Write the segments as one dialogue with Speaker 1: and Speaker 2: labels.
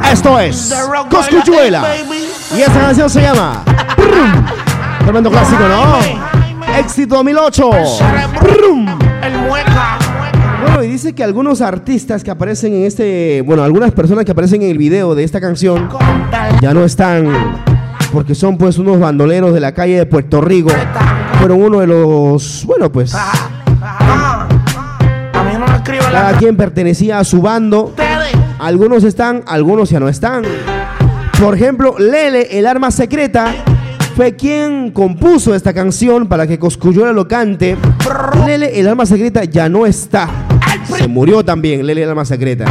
Speaker 1: Esto es Cosculluela. Y esta canción se llama tremendo clásico, ¿no? Éxito 2008. Bueno, y dice que algunos artistas que aparecen en algunas personas que aparecen en el video de esta canción ya no están, porque son pues unos bandoleros de la calle de Puerto Rico. Fueron uno de los, cada quien pertenecía a su bando. Algunos están, algunos ya no están. Por ejemplo, Lele, el arma secreta, fue quien compuso esta canción para que Cosculluela lo cante. Lele, el arma secreta, ya no está. Se murió también Lele, el arma secreta.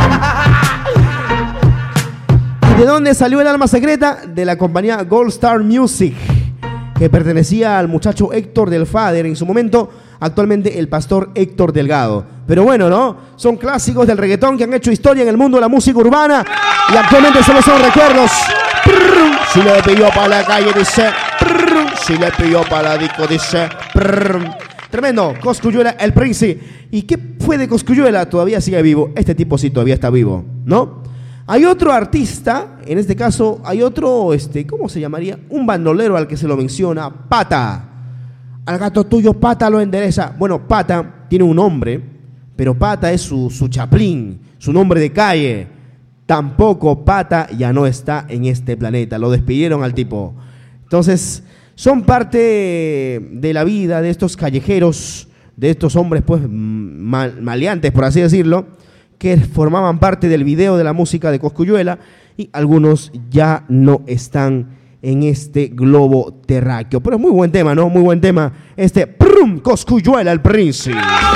Speaker 1: ¿Y de dónde salió el arma secreta? De la compañía Gold Star Music, que pertenecía al muchacho Héctor del Fader en su momento, actualmente el pastor Héctor Delgado. Pero bueno, ¿no? Son clásicos del reggaetón que han hecho historia en el mundo de la música urbana y actualmente solo son recuerdos. Si le pidió para la calle, dice. Si le pidió para la disco, dice. Tremendo, Cosculluela, el Príncipe. ¿Y qué fue de Cosculluela? Todavía sigue vivo. Este tipo sí todavía está vivo, ¿no? Hay otro artista, en este caso, hay otro, ¿cómo se llamaría? Un bandolero al que se lo menciona, Pata. Al gato tuyo, Pata lo endereza. Bueno, Pata tiene un nombre, pero Pata es su chaplín, su nombre de calle. Tampoco Pata ya no está en este planeta. Lo despidieron al tipo. Entonces, son parte de la vida de estos callejeros, de estos hombres, pues, maleantes, por así decirlo, que formaban parte del video de la música de Cosculluela, y algunos ya no están en este globo terráqueo. Pero es muy buen tema, ¿no? Muy buen tema. Cosculluela, el Príncipe.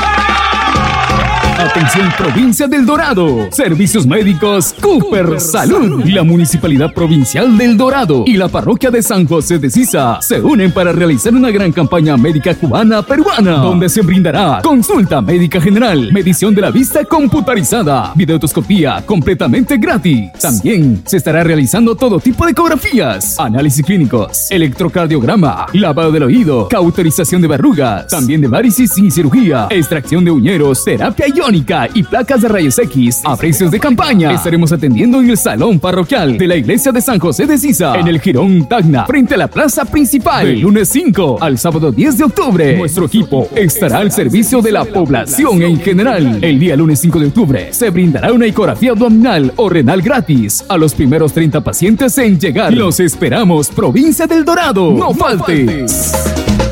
Speaker 2: Atención, provincia del Dorado. Servicios médicos Cooper Salud. La Municipalidad Provincial del Dorado y la Parroquia de San José de Sisa se unen para realizar una gran campaña médica cubana-peruana, donde se brindará consulta médica general, medición de la vista computarizada, videotoscopía completamente gratis. También se estará realizando todo tipo de ecografías, análisis clínicos, electrocardiograma, lavado del oído, cauterización de verrugas, también de varices sin cirugía, extracción de uñeros, terapia iónica y placas de rayos X a precios de campaña. Estaremos atendiendo en el salón parroquial de la iglesia de San José de Sisa, en el Jirón Tacna, frente a la plaza principal, del lunes 5 al sábado 10 de octubre. Nuestro equipo estará al servicio de la población en general. El día lunes 5 de octubre se brindará una ecografía abdominal o renal gratis a los primeros 30 pacientes en llegar. Los esperamos, provincia del Dorado. No faltes.